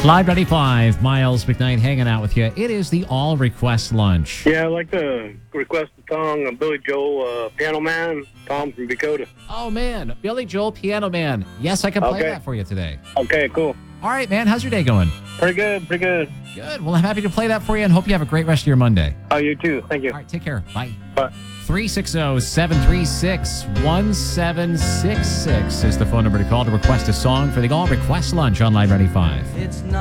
Live 95, Miles McKnight hanging out with you. It is the All Request Lunch. Yeah, I'd like to request a song of Billy Joel, Piano Man, Tom from Dakota. Oh, man. Billy Joel, Piano Man. Yes, I can play that for you today. Okay, cool. All right, man. How's your day going? Pretty good, pretty good. Good. Well, I'm happy to play that for you and hope you have a great rest of your Monday. Oh, you too. Thank you. All right, take care. Bye. Bye. 360-736-1766 is the phone number to call to request a song for the All Request Lunch on Live 95. It's not